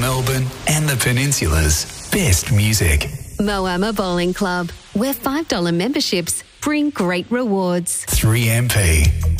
Melbourne and the Peninsula's best music. Moama Bowling Club, where $5 memberships bring great rewards. 3MP.